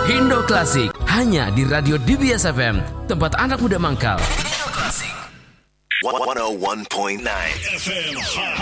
Indo Klasik hanya di Radio DBS FM, tempat anak muda mangkal. Indo Klasik 101.9 FM High.